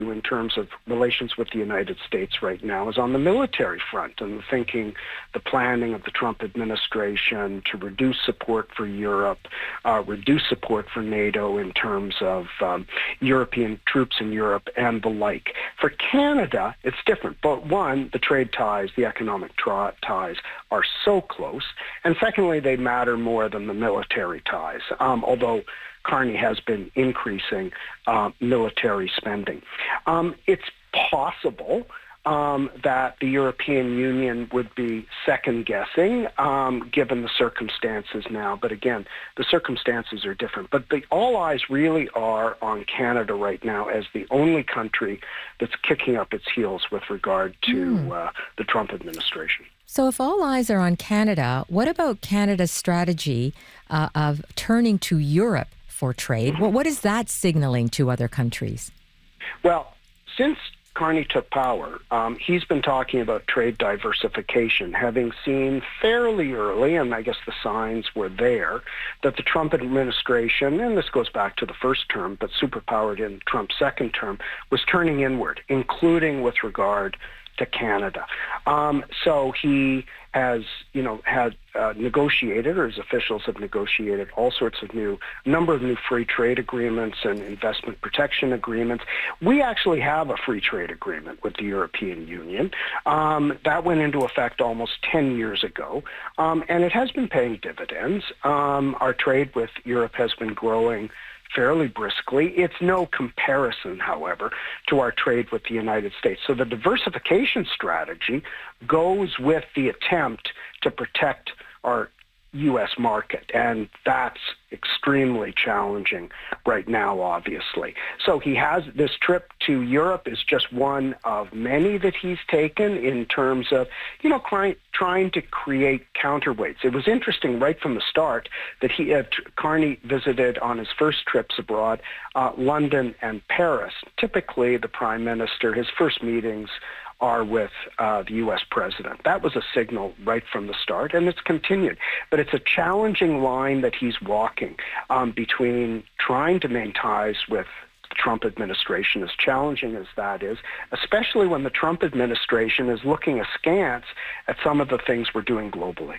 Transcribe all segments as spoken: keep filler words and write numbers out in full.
in terms of relations with the United States right now is on the military front and the thinking, the planning of the Trump administration to reduce support for Europe, uh, reduce support for NATO in terms of um, European troops in Europe and the like. For Canada, it's different. But one, the trade ties, the economic tra- ties are so close. And secondly, they matter more than the military ties, um, although Carney has been increasing uh, military spending. Um, it's possible um, that the European Union would be second-guessing um, given the circumstances now. But again, the circumstances are different. But the, all eyes really are on Canada right now as the only country that's kicking up its heels with regard to mm. uh, the Trump administration. So if all eyes are on Canada, what about Canada's strategy uh, of turning to Europe for trade? Well, what is that signaling to other countries? Well, since Carney took power, um, he's been talking about trade diversification, having seen fairly early, and I guess the signs were there, that the Trump administration, and this goes back to the first term, but superpowered in Trump's second term, was turning inward, including with regard to Canada. Um, so he has, you know, had uh, negotiated, or his officials have negotiated all sorts of new, number of new free trade agreements and investment protection agreements. We actually have a free trade agreement with the European Union. Um, that went into effect almost ten years ago, um, and it has been paying dividends. Um, our trade with Europe has been growing fairly briskly. It's no comparison, however, to our trade with the United States. So the diversification strategy goes with the attempt to protect our U S market, and that's extremely challenging right now, obviously. So he has this trip to Europe is just one of many that he's taken in terms of, you know, trying, trying to create counterweights. It was interesting right from the start that he, uh, Carney visited on his first trips abroad, uh, London and Paris. Typically, the prime minister, his first meetings are with uh, the U S president. That was a signal right from the start, and it's continued. But it's a challenging line that he's walking um, between trying to maintain ties with the Trump administration, as challenging as that is, especially when the Trump administration is looking askance at some of the things we're doing globally.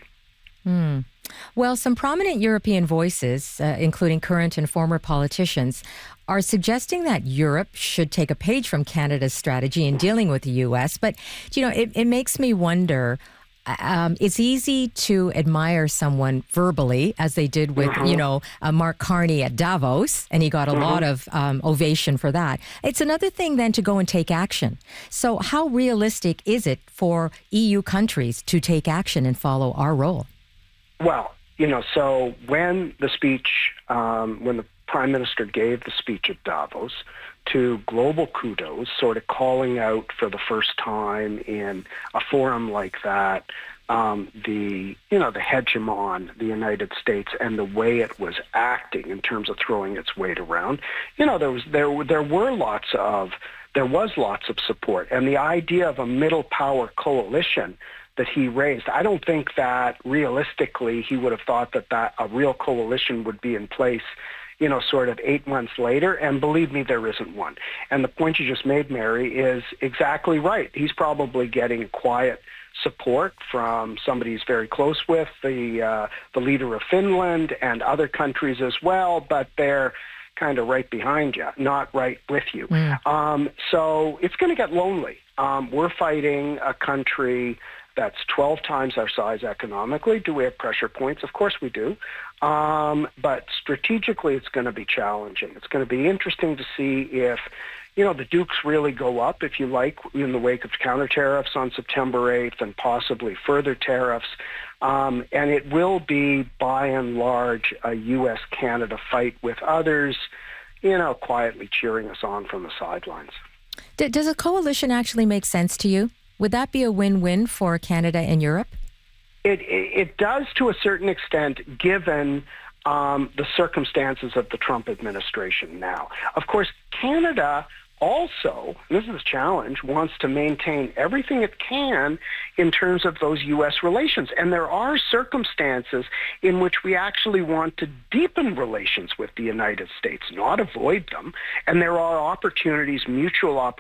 Mm. Well, some prominent European voices, uh, including current and former politicians, are suggesting that Europe should take a page from Canada's strategy in dealing with the U S. But, you know, it, it makes me wonder, um, it's easy to admire someone verbally, as they did with, mm-hmm. you know, uh, Mark Carney at Davos, and he got a mm-hmm. lot of um, ovation for that. It's another thing then to go and take action. So how realistic is it for E U countries to take action and follow our role? Well, you know, so when the speech, um, when the Prime Minister gave the speech at Davos to global kudos, sort of calling out for the first time in a forum like that, um, the, you know, the hegemon, the United States, and the way it was acting in terms of throwing its weight around, you know, there was, there, there were lots of, there was lots of support. And the idea of a middle power coalition that he raised, I don't think that realistically he would have thought that, that a real coalition would be in place, you know, sort of eight months later. And believe me, there isn't one. And the point you just made, Mary, is exactly right. He's probably getting quiet support from somebody he's very close with, the uh, the leader of Finland and other countries as well, but they're kind of right behind you, not right with you. Mm. Um, so it's going to get lonely. Um, we're fighting a country that's twelve times our size economically. Do we have pressure points? Of course we do. Um, but strategically, it's going to be challenging. It's going to be interesting to see if, you know, the Dukes really go up, if you like, in the wake of counter tariffs on September eighth and possibly further tariffs. Um, and it will be, by and large, a U S Canada fight with others, you know, quietly cheering us on from the sidelines. D- does a coalition actually make sense to you? Would that be a win-win for Canada and Europe? It, it, it does to a certain extent, given um, the circumstances of the Trump administration now. Of course, Canada also, and this is a challenge, wants to maintain everything it can in terms of those U S relations. And there are circumstances in which we actually want to deepen relations with the United States, not avoid them. And there are opportunities, mutual opportunities,